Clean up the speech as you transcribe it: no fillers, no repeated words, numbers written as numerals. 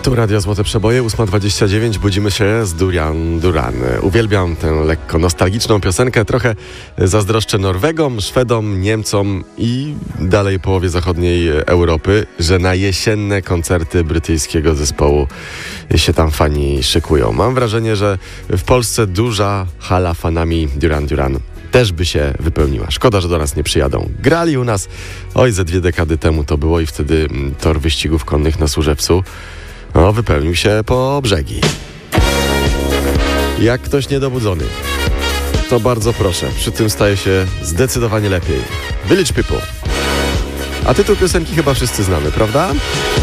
Tu Radio Złote Przeboje, 8:29, budzimy się z Duran Duran. Uwielbiam tę lekko nostalgiczną piosenkę, trochę zazdroszczę Norwegom, Szwedom, Niemcom i dalej połowie zachodniej Europy, że na jesienne koncerty brytyjskiego zespołu się tam fani szykują. Mam wrażenie, że w Polsce duża hala fanami Duran Duran też by się wypełniła. Szkoda, że do nas nie przyjadą. Grali u nas, ze 2 dekady temu to było i wtedy tor wyścigów konnych na Służewcu wypełnił się po brzegi. Jak ktoś niedobudzony, to bardzo proszę, przy tym staje się zdecydowanie lepiej. Village People. A tytuł piosenki chyba wszyscy znamy, prawda?